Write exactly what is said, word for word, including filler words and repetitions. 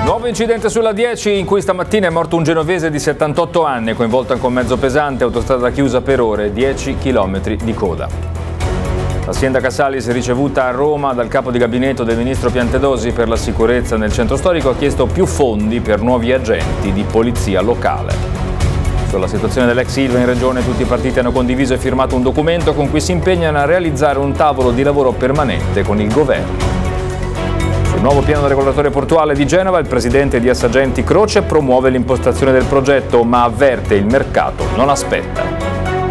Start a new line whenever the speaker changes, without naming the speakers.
Nuovo incidente sulla dieci in cui stamattina è morto un genovese di settantotto anni, coinvolto anche un mezzo pesante, autostrada chiusa per ore, dieci chilometri di coda. La sindaca Salis, ricevuta a Roma dal capo di gabinetto del ministro Piantedosi per la sicurezza nel centro storico, ha chiesto più fondi per nuovi agenti di polizia locale. Sulla situazione dell'ex Ilva in regione tutti i partiti hanno condiviso e firmato un documento con cui si impegnano a realizzare un tavolo di lavoro permanente con il governo. Sul nuovo piano regolatore portuale di Genova il presidente di Assagenti Croce promuove l'impostazione del progetto ma avverte il mercato non aspetta.